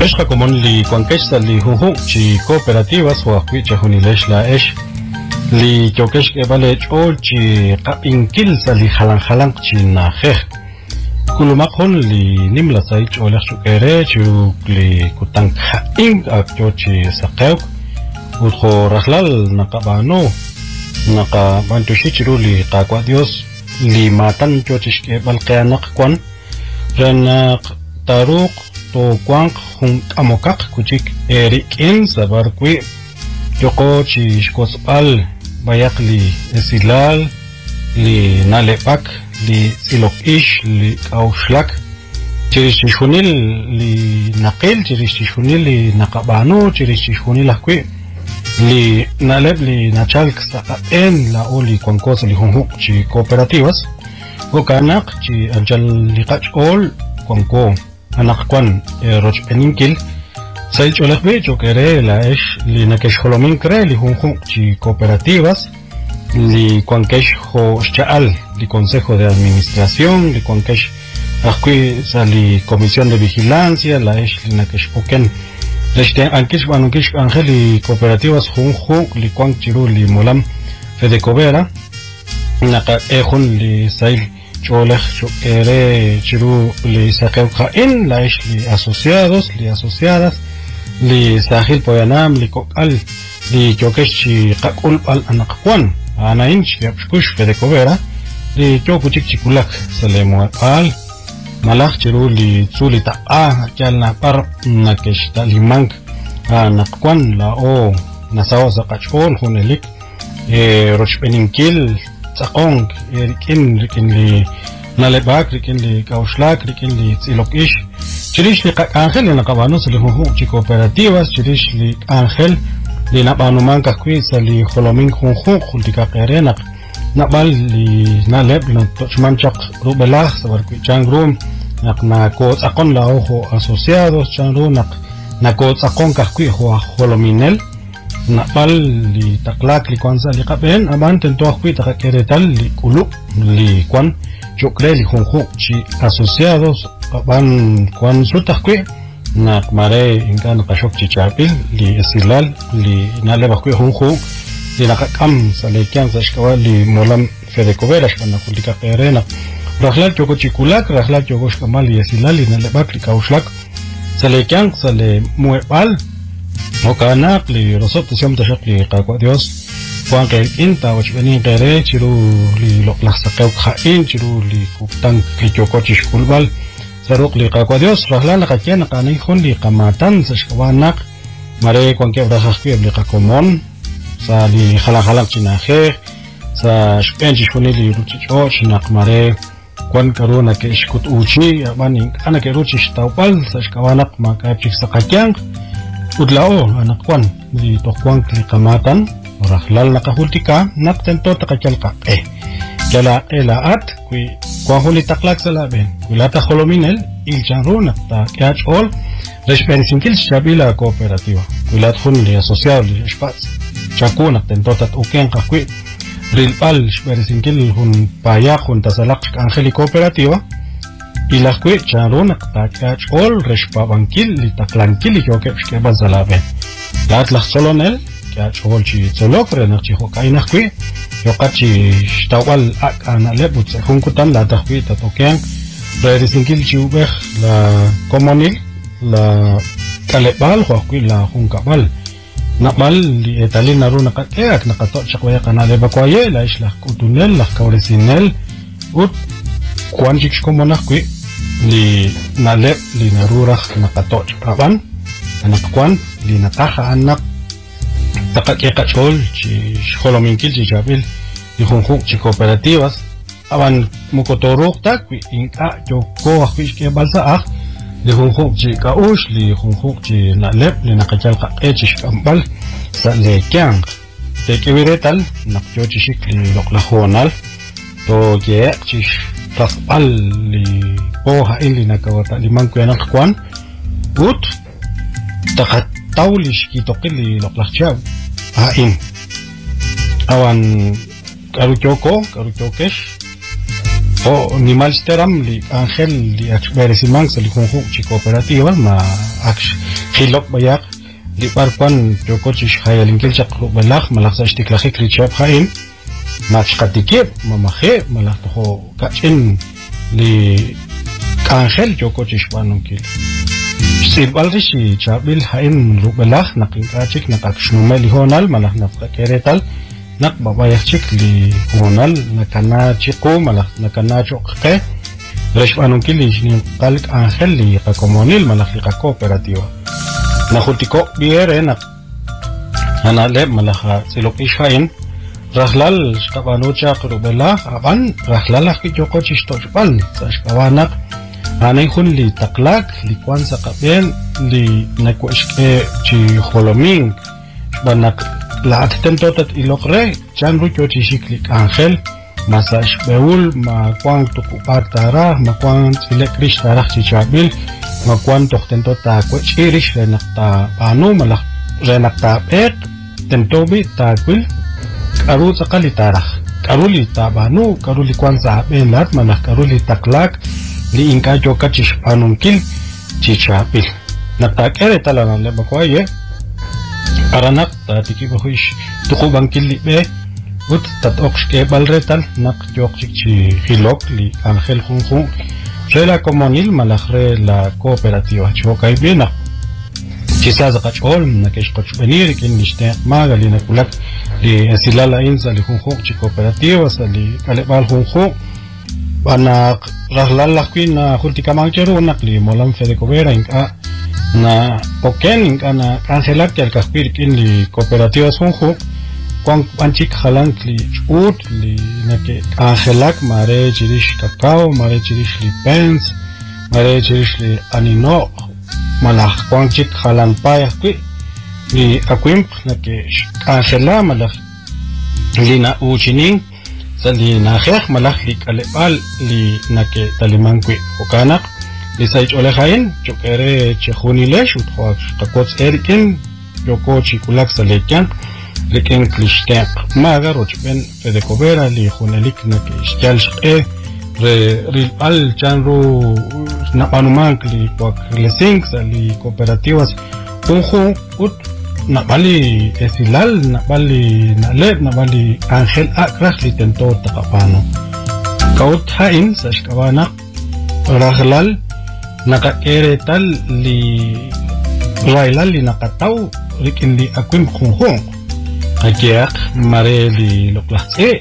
Pesca como li cuanquesta li junju chi cooperativas o aquicha junilesh la esh li chokesh que vale chol chi qapinkil sa li halan chi na kheh kulumakon li nimla sai chola chukere chu li kutang in akyo chi saqew udho rahlal naqabano naqabantushi chiru li qaqwa dios li matan chochish que balqanak kwan ran taruq to kwang hung amokak kuchik erikin sabarkwi yoko chi shkosal bayak li esilal li nalepak li silokish li kaushlak chirishishunil li naqil chirishishunil li naqabano chirishishunil akwi li naleb li nachalk saqaen la oli kwankos li hunhu chi cooperativas okanak chi anchal li qachol kwanko anakwan roch peninkil sai cholakbe chokere la esh li nakesh holomin kre li junju chi cooperativas li kwankesh ho chaal li consejo de administración li kwankesh akui sali comisión de vigilancia la esh li nakesh oken reste ankish banukish angel li cooperativas junju li kwanchiru li molam fedecovera naka ehun li sail cholej chokere chiru li saqew khain la ish li asociados li asociadas li sahil poyanam li kokal li chokesh chi qaqul al anaqwan ana inch yapshkush fedecovera li chokuchik chikulak salemo al malak chiru li tsuli ta'a chalna par nakesh talimank anaqwan la o nasawa saqachol hunelik rochpeninkil tsaqong rikin li nalebak rikin li kauslak rikin li tsilokish chirish li angel li naqabano sa li junju chi cooperativas chirish li angel li nabanuman kakwi sa li holomin junju kultika kerenak nabal li naleb li tochmanchak rubelah sa barkwi changrum nak nako tsaqon la ojo asociados changrum nako tsaqon kakwi holominel nabal li taklak li kwanza li qaben aban tento akwi takakeretal li kulu li kwan chokre li junju chi asociados aban kwan sutakwi nak mare inkan qashok chi chapil li esilal li nale bakwi junju li nakakam salekian sashkawa li molam fedecovera shkana kulika qerena rahlal choko chikulak rahlal choko shkamal li esilal li nale bakli kauslak salekian sale muebal okanak li rosot siam tashak li qaqwa dios Juan que inta och beni qere chiru li loqlaq saqew khain chiru li kuptan li chokochish kulbal saruq li qaqwa dios rahlan qakian qani khun li qamatan sashkawanak mare Juan que brahaqi li qakomon sa li khala chinaje sa shpenchi shuni li ruchicho chinak mare Juan karuna ke ishkut uchi mani ana ke ruchish tawpal sashkawanak makapchik saqakian udlao anak kwan li tokwang li kamatan rahlal nakahultika naktento takachalka kala elaat kui kwahuli taklak salaben kulata holominel ilchanruna ta kachol respensingil shabila cooperativa kulat hun li asociado li espac chakuna tento tat uken kakui rilpal respensingil hun paya hun tasalak angeli cooperativa ilakui charuna ta kachol respabankil li taklankil yoke ke bazalaben lat la solonel chol chi tsolok renak chi hokainaq kwi yoqachi shtawal ana lebut junkutan la taqwi tatokean redisinkil chi ubej la komonil la kalebal hoqwi la junkabal naqbal li etalin naruna qateak naqato chaqwa kana lebakwaye la ishla kutunel la kawresinel ut kwanchik komonaq kwi li naleb li naruraj naqato chaqaban anaqwan li nataha anak takaki kachol chi holominkil chi chabil li junju chi cooperativas aban mukotoruk takwi inka yoko akwish ke balsa ak li junju chi kaush li junju chi nalep li nakachal qaqichish kambal sa lekyang tekiwiretal nakyo chi shik li loklajonal to ye chi tasbal li oha ili nakawata li mankuyanak kwan ut takat taulish ki tokili loklachab hain awan karuchokesh o ni mal steram li Ángel li achberesimang sa li kunhu chi cooperativa ma aksh khilok bayak li parkwan jokochi khayalingil chaqlu balakh malakh sa istiklahi krichap khain machqatikib mamaje malakh to kachin li Ángel jokochi shwanunkil Sibalrishi chabil hain rubalakh naqinqachik naqakshnume li honal malakh nafqa keretal nak babayachik li honal nakana chiqo malakh nakana choqque reshwanunkil li qalq Ángel li qacomonil malakh li cooperativa najutiko biere nak anale malakh siloqish hain rahlal shqabanucha rubalakh aban rahlal akhi jokochi shtochbal sashqabanak Anay hun li taklak li kwanza kaben li nakwashke chi holoming banak la atentotat ilokre chan rucho chi shiklik Ángel masash beul ma kwang tukupak tara ma kwang silekrish tarah chi chabil ma kwang tohtentota kwachirish renakta pano malak renakta pek tentobi takwil karu sakali tarah karuli tabanu karuli kwanza ben lat malak karuli taklak li inka joka chishpanunkil chichapil nakakere talanan le bakwaye aranak tatiki bahuish tukubankil li be ut tatokshke balretal nak jokchik chi hilok li Ángel junjun rela comunil malakre la cooperativa chokay bina chisaz qachol nakesh qochbenir kin nishte magali nakulak li asilala inza li junjun chi cooperativa sali kalebal junjun Anak rahlal queen na hultikamangchero nakli molam fedecovera inka na poken inka na cancelar que al caspir kin li cooperativas junju kwang anchik halank li ut li nake angelak mare chirish cacao mare chirish li pens mare chirish li anino malak kwang chik halan paya qui li akwimp nake angela malak li na uchining sali nakhekh malakh li kalebal li nake talimankwi okanak li saych olehain chokere chehunilesh utkhok qakots erikin yoko chikulak salekyan lekin klishtek maga rochben fedecovera li hunelik nake ishkal shqe re al chanru napanumank li kwak lesing sali cooperativas unju ut Nabali esilal, nabali naleb, nabali Ángel akrah li tento takapano. Kaut hain sa shkabanak rahlal nakakere tal li railal li nakataw rikin li akwim khunghong. Kakiak mare li loklahse.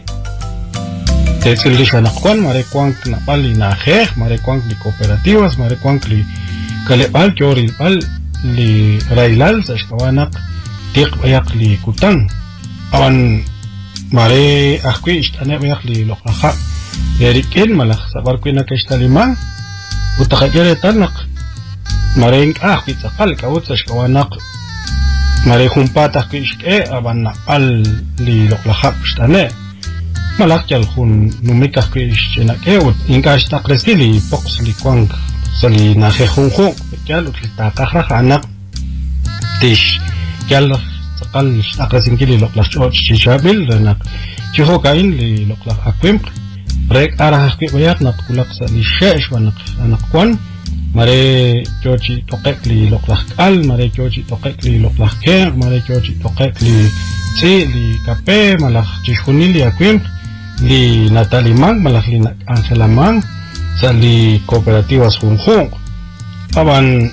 Tetsil li shanakwan mare kwang nabali nakhekh, mare kwang li cooperativas, mare kwang li kalebal kyoril pal li railal sa shkabanak Tik bayak li kutang awan mare akwi istane bayak li lokaha erikin malak sabar ko na kaistaliman utakagere tanak mare akwi sakal kawut sa shkawanak mare humpat akwi iske aban al li lokaha istane malak jal hun numik akwi istena kewut inka istakreski li poks li kwang sali nahe hunhu jal utlitakahra anak tish Yalla sakal akasin kili loklah chot chichabil nak chiho kain li loklah akwim rek arah akwi bayak nak kulak sa li shesh wanak anak kwan mare chochi tokek li loklah kal mare chochi tokek li loklah ke mare chochi tokek li si li kape malah chihuni li akwim li natalimang malah li Angelamang sa li cooperativas junjung aban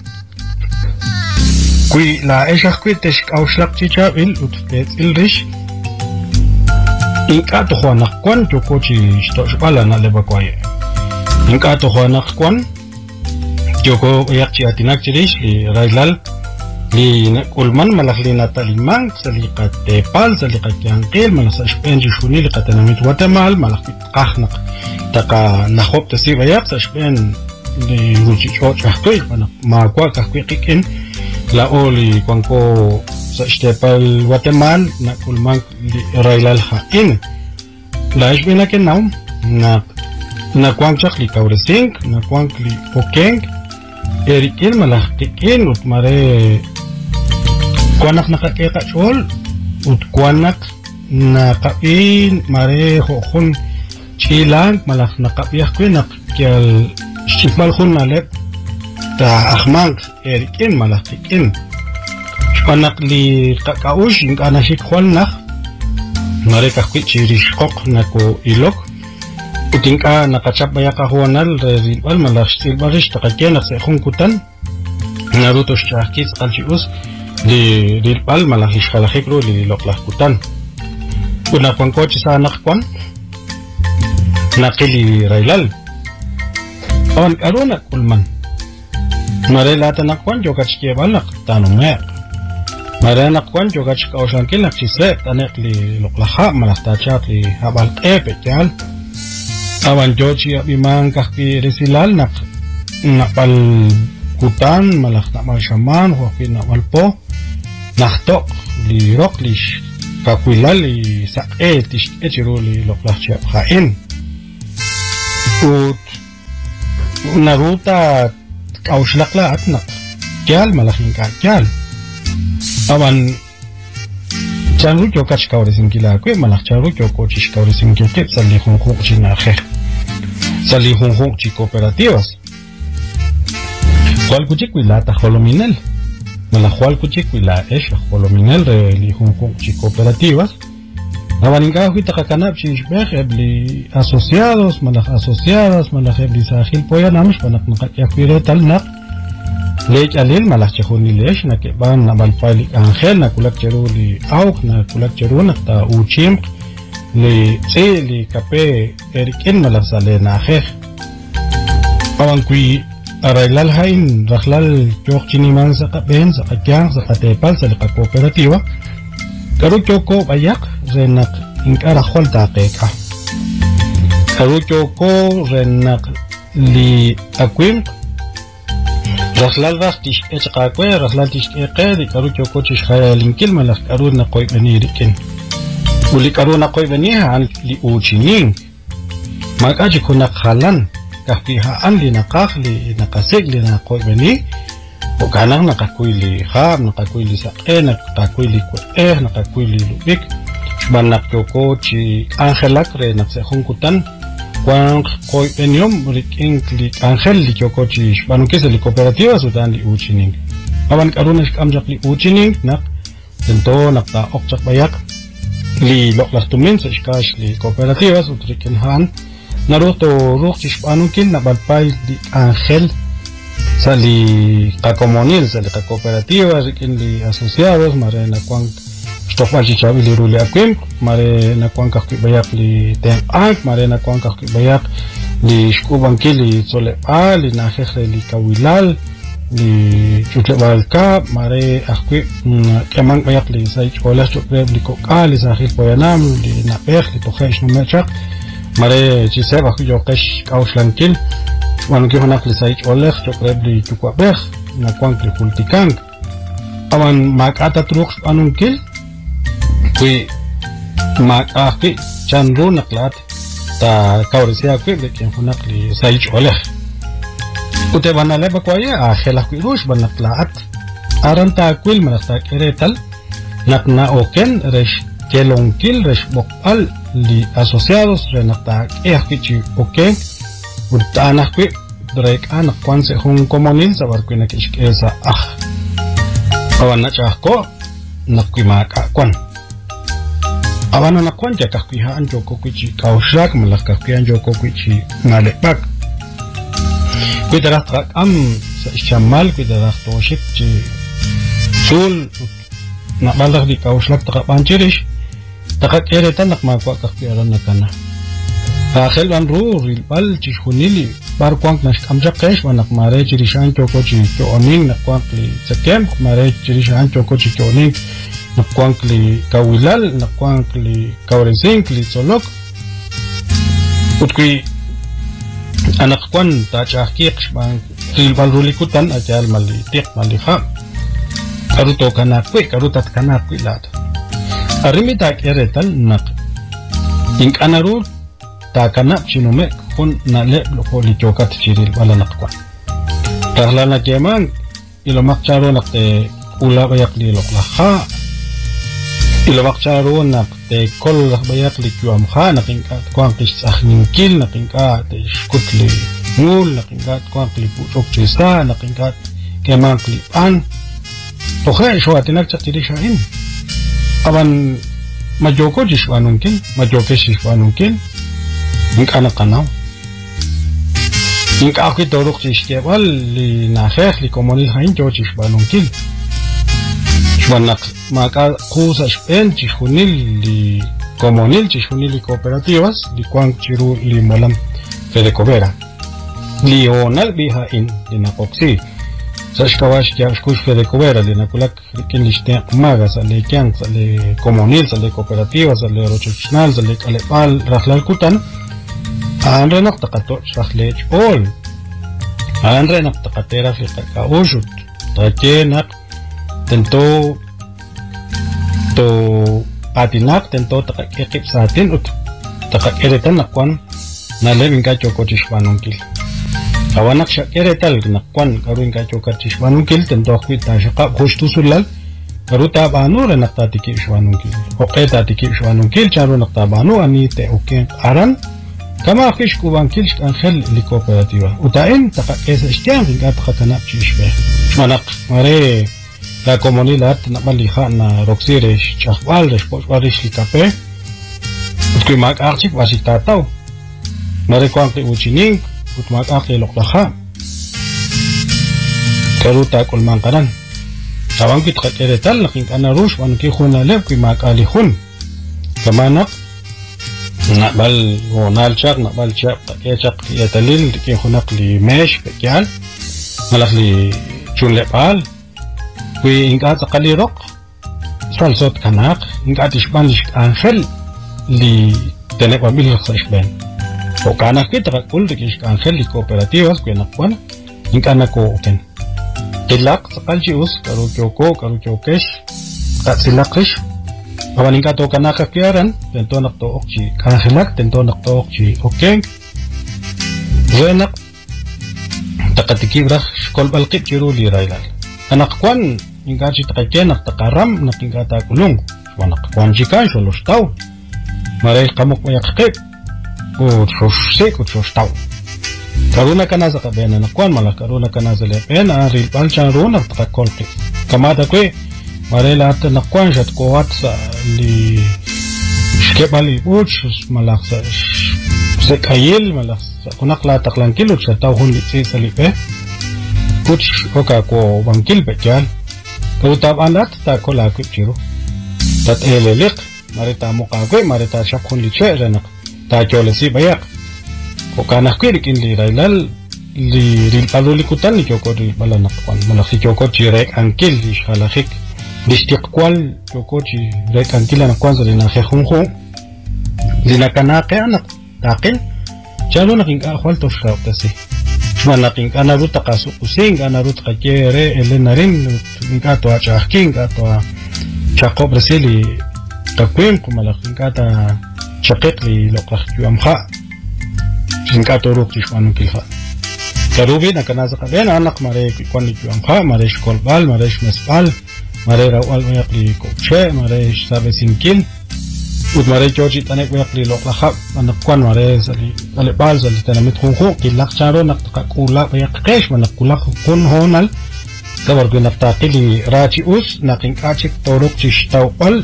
Kui la esach kui tesk auslak chichabil uttet ilrish inka to juanak kwan chokochi stoshpala na lebakwaye inka to juanak kwan choko yakchi atinak chirish li railal li kulman malakli natalimang saliqat tepal saliqat yankil malasa shpenji shuni liqatanamit Guatemala malakit qahnak taka nahop tasi bayak sa shpen li ruchichot chahtoy makwa kahkwiqikin la oli kwangko sa stepal Guatemala na kulmang railal hain la isbina ken naum na kwangchak li kauresing na kwang li pokeng erikin malah tikin ut mare kwanak nakakeka chol ut kwanak na kain mare hokhun chilang malak nakapiyak kwinak kial shikmal hun nalep ta ahmang erikin malak tikin panak li kakaush yung anashik kwan nak mareka kwit chirishkok nako ilok utingka nakachap baya kahuanal rilbal malak silbarish takakenak sa kutan naruto shakis kalchius li rilbal malak ishkalahikro li loklah kutan una kwan coach sa anak kwan nakili railal awan karuna kulman marelata nakwan jokat balak tanong nga marena kwan jokat kaushan kilak chisre tanek li loklaha malaktacha li habal epe kyal awan jochi abimang kahki resilal napal kutan malak namal shaman huapi namal po naktok li roklish kakwilal li sak'e tish'e chiro li loklah chiyap hain ut naruta kaushlakla at nak kyal malaking kyal awan chanru kyo kach kawresin kila kwe malak chanru kyo kochish kawresin kyo sali hong chinaje sali hong chi cooperativas cual kuchikwila ta holominel malak cual kuchikwila esha holominel re li hong chi cooperativas awan inga huita kakanap shishbeh ebli asociados malak asociadas malak ebli sahil poya namish panak makakyakpire tal nak lech alil malak chehuni lesh na ke ban na balpali angel na kulak cheruli auk na kulak cheruna ta uchim li li kape erikin malak sale na khe awan kui arailal hain rakhlal chok chiniman sa kapen sa kakyang sa katepal sa kooperativa karu choko bayak renak inkara khol taqeka karu choko renak li akwim rakhlal rastish echqaqwe rakhlal tishqeqe di karu choko chish khayalinkil malak karu na qoy banirikin uli karu na qoy baniha an li uchinin magaji kuna khalan kahpiha an li naqakh li naqasig li na qoy bani Bukanang nakakuili ham, nakakuili sak'e, nakakuili ku'eh, nakakuili lubik. Banak yoko chi angelak re naksehong kutan. Kwang koy penyom riking li angel li yoko chi banukis li kooperativa sudan li uchining. Awan karunas kamjak li uchining nak tento nakta okchak bayak li loklas tumin sa iskash li kooperativa sutrikin han. Naruto ruk chi banukil na balpay li angel sali kakomonil sali cooperativas rikin li asociados mare na kwang stofal chi chawi li ruli akwim mare na kwang kakki bayak li ten ank mare na kwang kakki bayak li shkubanki li tsole a li najeje li kawilal li chutle balka mare akwi kemang bayak li saich olas chukre li koka li sahil poyanam li napech li tohesh numechak mare chiseb akwi yokesh kauslankil Bueno, que van a clisar oleg, yo creo que tu cuaper, na cuanque culticang. Aman makata truks anunkil, kui makaki chanru naklat ta kaurisia kui de quien van a clisar oleg. Ute van a leba kwaya a hela kui rush van a klat. Aranta kuil manasta keretal, nakna oken resh kelonkil resh bokal li asociados renata eakichi oken. Anak kwi direct anak kwan se hong komonin sa barko na kishkesa awan na chako nakwi maka kwan awan na kwan ja kakwi haan joko kwichi kaushak malak kakwi an joko kwichi nalepak kwi darak am sa ishamal kwi darak toshik chi sul na balak di kaushak taka panchirish taka keretan nak makwa kakwi aran na kana Akhel van ru rilbal chishunili bar kwang nash kamjak kesh wanak mare chirishan choko chi oning na kwang li sekem mare chirishan choko chi oning na kwang li kawilal na kwang li kawresing li solok utkui anak kwan ta chakik bang rilbal rulikutan ajal mali tik mali kham karuto kanakwi karutat kanakwi lat arimita keretal nak ink anaru ta kanap chinume kun nale loko li chokat chiril wala nakwan tahla na kemang ilo makcharo nakte ula bayak li lokla ha ilawakcharo nak te kol bayak likwam kha nakinka kwang kis ahninkil nakinka te skutli ngul nakinka kwang klipu chokchisa nakinka kemang klipan to kha shwatinak chatiri shain aban majoko jishwanunkin majoke shishwanunkin inkana kanao inka akhi toruk chishkebal li nakhekh li komonil hain jo jishwanunkin shwanak maka kusa spen chihunil li komonil chihunil li cooperativas li kwang chiru li molam fedecovera li onal biha in li nakoksi sashkawash kya shkush fedecovera li nakulak kin liste magas le kyang le komonil le cooperativas le rochchnal le kalepal rahlal kutan andre nak takato rahlech all andre nak takatera fi ka ujut takenak tento to patinak tento takakip sa atin ut takakeretan nakwan na lewin ka choko chishwanungkil awanak sha keretal nakwan karuin ka choko chishwanungkil tento kwita shaka khushtu sulal karuta banu re nakta tiki shwanungkil oqeta tiki shwanungkil charu nakta banu ani te oken aran kama khish kubankil ankhel li cooperativa utain takakesa ishtian ka takatana chishbe shmanak mare la comunidad na malija na roxires chahwal después varios likape que mak archik basitatao mare kwangti uchining utmak akli loklaha karuta kulmankaran tawang kit kateretal laking kanarush wan ki khuna lev ki mak alihun kamanak na bal wonal chak na bal chak ke chak yatalil ki khunak li mesh kyal malak li chunlepal kui ingat kalirok salsot kanak ingat isbanish angel li tenek pamilya khashben o kanak kita kul dikish angel li cooperativas kui nakwan ingana ko ken tilak sakalji us karu kyokesh katsilakish awan ingat to kanak kyaran tento nak to okchi kangelak tento nak to okchi oken zenak takatikibra skol balqit chiru li railal anak kwan ingkaji takaken nak takaram nak ingkata kulung wanak kwanjika solostau mare kamuk mayakqip ko shosek ko shostau karuna kanaza kabena nakwan mala karuna kanaza lepena ril palchan nak takakolqi kamata kwe mare lat nakwan jat ko watsa li shkebali uch malaksa sekayil malaksa kunak la taklankilo chatau hun li salipe uch oka ko bangkil bejan Kautab alat ta kola kuchiru tat elelik marita mukagwe marita shakhun liche renak ta cholesi bayak ko kana kwirikin li railal li ril palulikutan li joko ri balanak pan malaki joko chirek ankil li shalahik distiqwal joko chi rek ankil anak kwanza li nakhunhu li nakanake anak taqil chalo naking akhwal to shrautasi Shmanaking kana ruta kasu using kana ruta kakere elenarin ngato achahking ngato chako Brazili kakwem kumalaking kata chaketli lokah juamha ngato rukti shmanukilha karubi na kana zakabena anak mare kwani juamha mare shkolbal mare shmespal mare rawal yakli kokche mare sabe sinkil ut mare chochi tanek yakli lokah anak kwan mare sali ale bal sali tanamit khunhu kilak charo nak takula yakkesh manak kulak kun honal kabar ko naktaqili rachi us naking achik torok chishtawal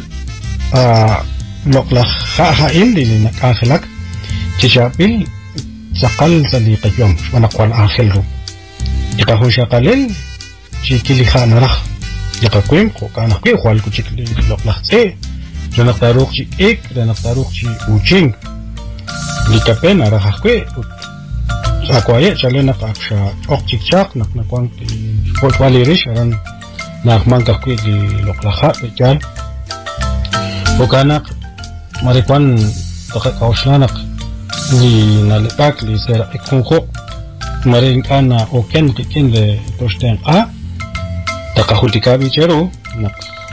loklah hain din nakakhlak chichapil sakal sali qayyum manak kwan akhilru ikahun shakalil chikili khanarah yakakwim ko kana kwi khwal ku chikli loklah se Renak taruk ci ik, renak taruk ci ucing. Likapen arah kwe. Aku ayat cale nak aksha ok cik cak nak nakwang di pot walirish aran nak mangkak kwe di loklaha pejan. Bukanak marikwan takak kauslanak di nalipak li sera ikungko maringkana oken kikin le tosten a takahultikabi cero nak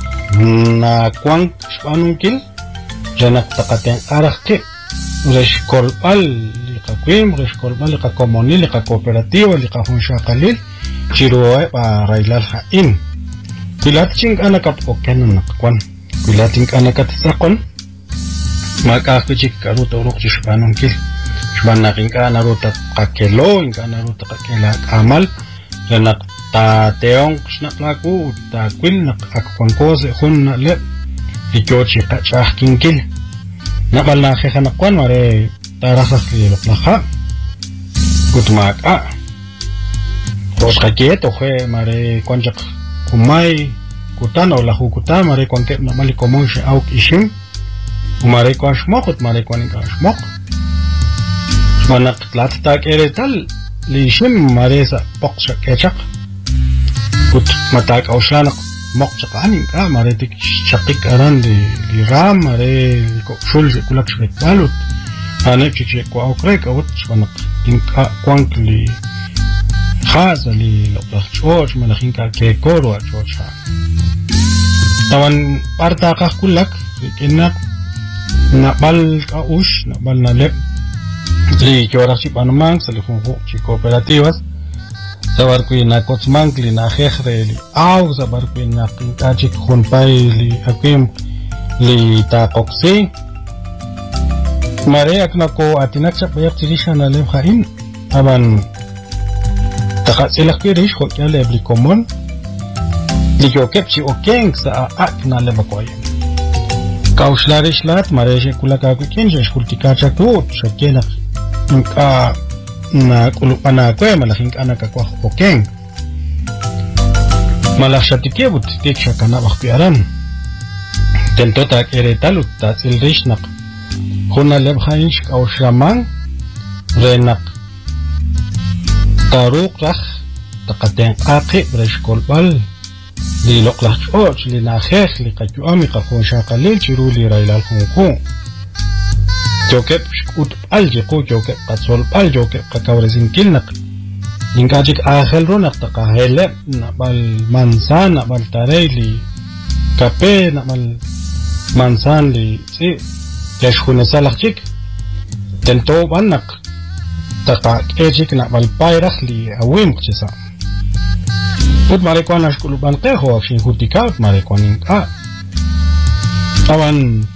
na kwang shpanungkil janak takaten arakti reshkolbal lika kwim reshkolbal lika komoni lika kooperativa lika hunshakalil chiroe pa railal hain pilat ching anakap oken nak kwan Kuilatin anakat sakon. Maka kuchik karuta uruk chishpanon kil. Shbana inka naruta kakelo, inka naruta kakela amal. Renak ta teong snaklaku ta kwil nak akwankose hun na le. Ikochi kachah kinkil. Nabal na khekanakwan mare tarasas li loklaha. Kutmaka. Os kaketo he mare konjak kumai kutana ola hukuta mare konke na mali komonshe auk ishim. Mare ko ashmokut mare kon ashmok. Manak tlattak eretal li ishim mare sa poksa kechak. Kut matak aushanak mokchak anin ka mare tik chakik aran li ram mare ko shul kulak shvetalut. Ane chiche ko aukrek awut manak inka kwank li خاصة اللي لو تشوش ملخين كيكور وتشوشها طبعا أرتاقة كلك إنك نقبل كأوش نقبل نلب اللي كوراشي بانمانكس اللي فنفوق شي كوبراتيوس سوار كوي ناكوت مانك اللي ناخيخ اللي أو سوار كوي ناكينكاجي كون باي اللي أقيم اللي تاقوكسي مريك ناكو أتناك شبيق تريشانا لب خاين طبعا تخاصيلك كيريش خو كاله بلي كومون لي كوكبشي اوكينك سا اكنا لبكوي كاوشلاريش لات ماريش كولا كاكو كينجش كولتيكا تشاكوت شكينا انكا نا كولو انا كوي مالخينك انا كاكو اوكين مالاشاتيكي بوت تيكشا كانا بخيران تنتوتا كيريتالو تاسيلريش نق خونا لبخايش كاوشلامان رينق تاروق رخ تقدين قاقي برشكول بال لي لقلح اوش لي ناخيخ لي قجو امي قخون شاقليل شرو لي رايلال خونخون جوكب شكوت بالجي قو جوكب قد سول بال جوكب قاورزين كلنق ينكاجيك آخر رونق تقاهيل نقبل منسان نقبل تاري لي كابي نقبل منسان لي سي يشخون سالخ جيك تنتو بانق تقاك ايجيك نقبل بايرخ لي اوين قجسا بود ماريكوان اشكولو بانقه هو افشين هوتيكاوت ماريكوان انقا طبعا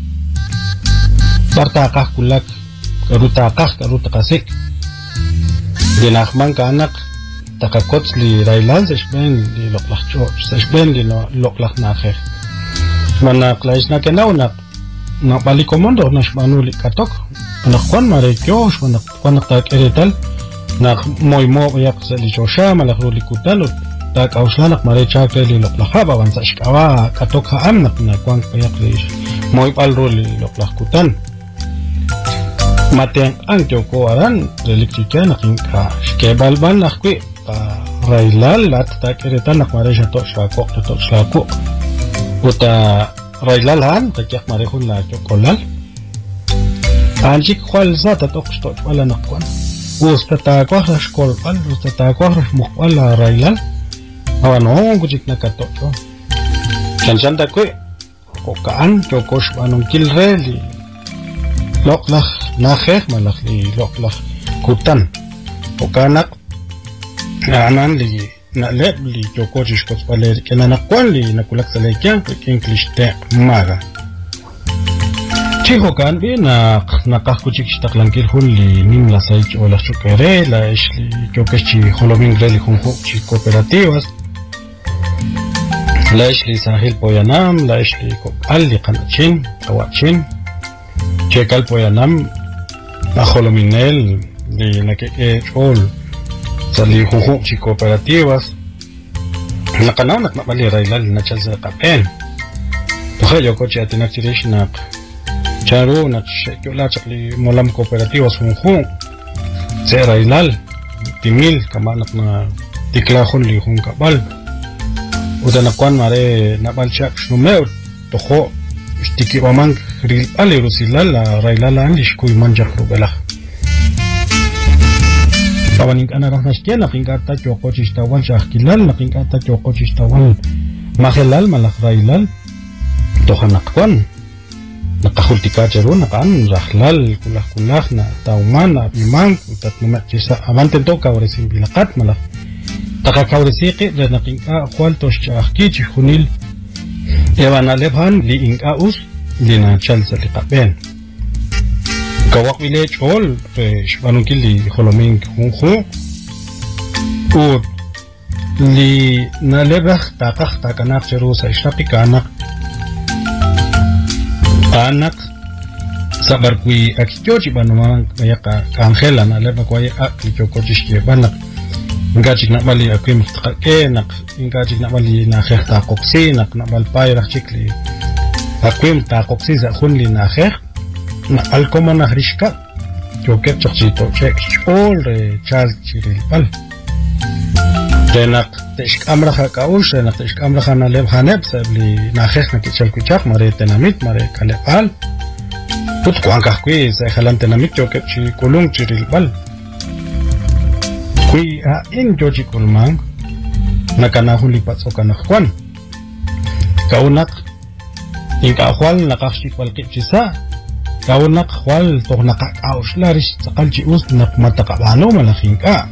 برتاقه كلك كرو تقاسيك دي ناخمان كانك تقاكوت لي رايلان سشبين لي لقلق جوش سشبين لي لقلق ناخيخ من ناقلايشنا كناو نقبالي كوموندو نشبانو لي كاتوك نقوان ماريكيوش ونقوان نقتاك إريتال نق موي مو يقصى لي جوشا ملخرو لي كوتالو تاك أوشلانق ماريكاك لي لقلقابا وانساشكاوا كاتوكها أمنق نقوان بيقليش موي بالرو لي لقلق كوتان ماتين أنتو كواران ريليكتيكا نقينكا شكيبالبان نقوي رايلال لات تاك إريتال نق ماريشا توشلاكوك وتا رايلال هان تاكيق ماريخون لا جوكولال أنجيك خوال زاتا توقشتوش ولا نقوان وستتاكوه شكول بال وستتاكوه مقبال رايلال هو نوم كجيك نكاتوشو كان شانتا كوي كوكان جوكوش بانون كيل ريلي لوكلخ ناخيخ ملخ لي لوكلخ كوتان وكانك عنان لي نقلب لي جوكوشيش كوتبالير كنا نقوان لي نقولك سليكيان كينكليش تاق ماغا تيهو كان بي نقاق كوشيك شتاقلانكيل هون لي نيم لا سايج ولا شوكيري لا إش لي جوكوشي خلومين غريلي خونخوك شي كوبيراتيواس لا إش لي ساحل بويانام لا إش لي كوبال لي قناتشين قواتشين شيكال بويانام أخلومينيل لي نكيكي شول سالي خونخوك شي كوبيراتيواس نقناو نقبالي رايلال نتشال زاقابين تخيل يوكوشي أتناك تريش ناق Charu na chekula chakli molam cooperativas hunjun sera ilal timil kamanak na tiklahun li hun kabal udanakwan mare nabal chak shnumeut tojo istiki waman ril ale rusilal la railala andish kuy manjak rubela tawanin ana rahnaskiya naqinqata choqochishtawan shaqkilal naqinqata choqochishtawan mahelal malak railal tojanakwan نقولتيكا جرون قان رحلال كلاه نا تاومان بيمان تتنمت جسا أمانتن تو كورسين بلقات ملا تقا كورسيقي لنقين قوال توش أخكي خونيل Evan Alebhan li inkaus li na chalsa li kapen. Kawak village all shbanunkil li holoming hunhu. Ud li na lebah takanak cherusa ishtapika anak sabar kui akityochi banumang kaya ka Angela na leba kwa akityokochishke banak ngajik na mali akwim ke nak ngajik na mali na kher ta koksi nak na balpay rakchikli akwim ta koksi za khunli na kher na alkoma na hrishka joket chachito check all the child chiril pal tenak teshk amraha kaush tenak teshk amraha na leb haneb sabli na kher na kichal kuchak mare tenamit mare kalepal put kuangkah kui sa halan tenamit joket chi kulung chiril pal kui a in joji kulmang nakanahun lipat so kanakwan kaunak inka khwal nakashik wal kipchisa kaunak khwal to nakakaush larish sakalchi us nak matakabano malakhinka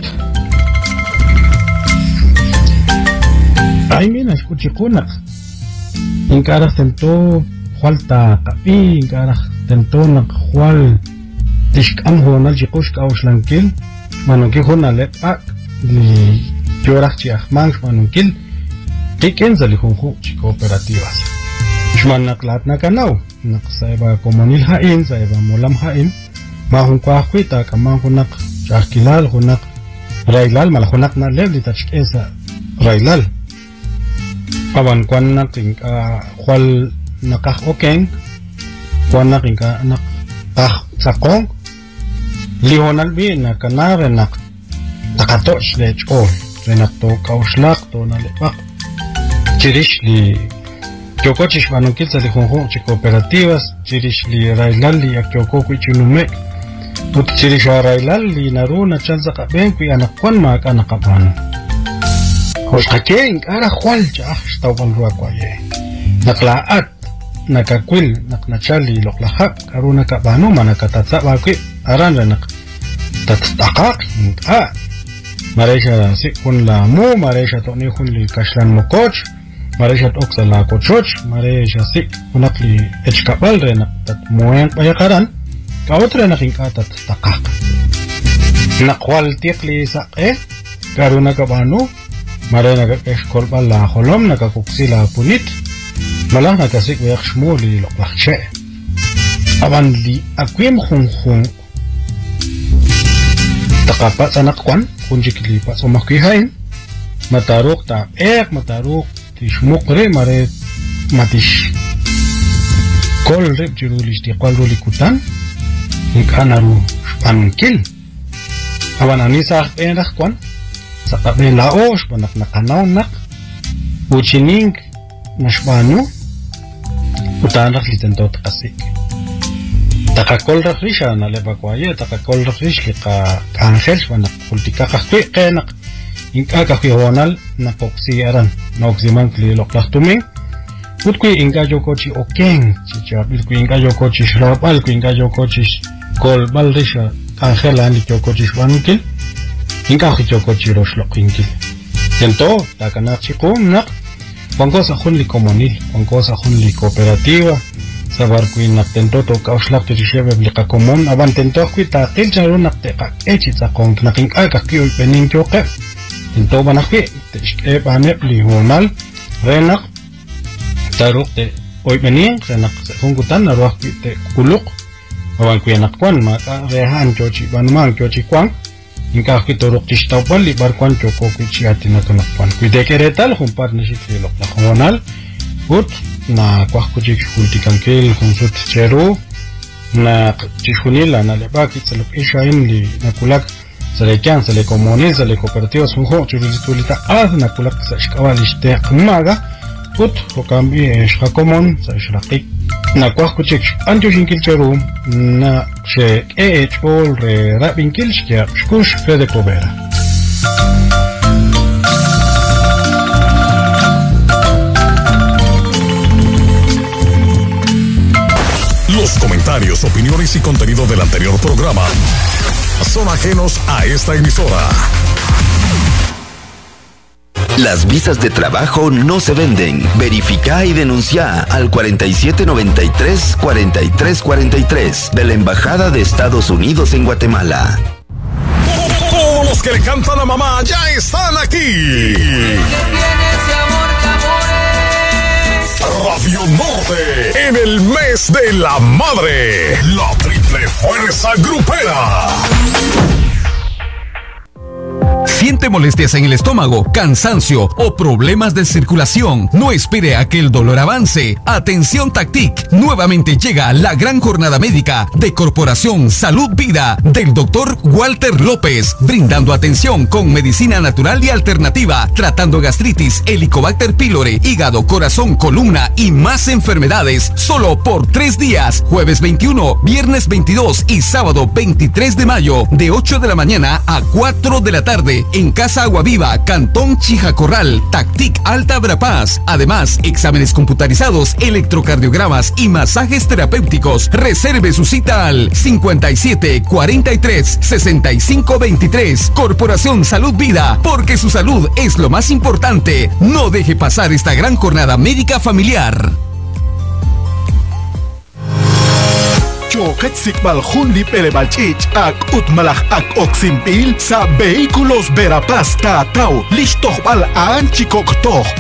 ay mina escuchi kunak inka ra tento khwal ta kapi inka ra tento nak khwal tishkam honal jikosh kaush lankil manungki hona lepak li yorachchi ahmang manungkil tikenza li hunhu cooperativas shmanak lat nakanau nak saiba komunil hain saiba molam hain mahun kwa khwita kama hunak chakilal hunak railal mal hunak na levli tachkesa railal awan kwan inka khwal nakah okeng kwan inka nakah sakong lihonal bi na kanare nak takatosh lech all renak to kauslak to na lepak chirish li kyokochish manunkil sa li honho chi cooperativas chirish li railal li akyoko ku chinume put chirish railal li naru na chanza kaben ku anakwan mak anakapan hoshkake ara khwal cha shtawan ruwa kwaye naklaat nakakwil naknachali loklahak karuna kabano manakatatsa bakwi aran renak tatakak a maresha si kun la mu maresha to ni kun li kashlan mokoch maresha to oksala kochoch maresha si kunakli echkapal renak tat moeng bayakaran kautre naking katat takak nakwal tikli sa karuna kabano marena ka eskol bala holom nakakuksila punit malang nakasik wayak shmuli loklahche aban li akwim khung takapat sanakwan kunjikli pa somakwihain mataruk ta mataruk tishmukre mare matish kol rep jirulish ti kol rolikutan ikanaru shpankil aban anisa nakwan sakabe laos panak nakanaw nak uchining nashbanu utanak litantot kasik takakol rakrisha na leba kwaye takakol rakrish li ka Angel panak kultika kakwi kenak inka kakwi honal na koksi aran na oksiman kli loklah tuming utkwi inka jokochi okeng chichabil kwi inka jokochi shrabal kwi inka jokochi kol bal risha Angel an li jokochi shbankil inka jokochi roslok inkil tento takanak chikum nak Pangkosa hun li komunil, pangkosa hun li kooperativa, sabar kuin naktento to kauslak tirisebe blika komun, aban tento kui takil charu naktekak echitsa kong naking kiyo pening choke, tento banakwi, tishke banep li honal, renak, taruk te oy pening, renak hungutan naruak te kuluk, aban kui nakwan maka rehan chochi banumang chochi kwang, inka kitorok tistawpal libar kwan choko kuchiati na tunakpan kuidekeretal humpar nishit lilok na honal ut na kwah kuchik hultikankil hunsut cheru na chihunila na lebak itsaluk ishain li na kulak salekian sale komunil sale kooperativas hunho chulitulita na kulak sa ishkawalishte kumaga ut hokambi shkakomon sa ishraqik na kwah kuchik anjo shinkil cheru na she all re rabinkil shkia shkush fede kobera Los comentarios, opiniones y contenido del anterior programa son ajenos a esta emisora. Las visas de trabajo no se venden. Verifica y denuncia al 4793-4343 de la Embajada de Estados Unidos en Guatemala. Todos los que le cantan a mamá ya están aquí. Radio Norte, en el mes de la madre, la triple fuerza grupera. ¿Siente molestias en el estómago, cansancio o problemas de circulación? No espere a que el dolor avance. Atención Tactic. Nuevamente llega la gran jornada médica de Corporación Salud Vida del Dr. Walter López, brindando atención con medicina natural y alternativa, tratando gastritis, Helicobacter pylori, hígado, corazón, columna y más enfermedades, solo por 3 días, jueves 21, viernes 22 y sábado 23 de mayo, de 8 de la mañana a 4 de la tarde, en Casa Aguaviva, Cantón Chijacorral, Tactic Alta Verapaz. Además, exámenes computarizados, electrocardiogramas y masajes terapéuticos. Reserve su cita al 57 43 65 23. Corporación Salud Vida, porque su salud es lo más importante. No deje pasar esta gran jornada médica familiar. Chokatsik balhun lip elebachich ak utmalach ak oximpil sa vehículos Verapaz Tatao. Listoh bal an chikoktoh.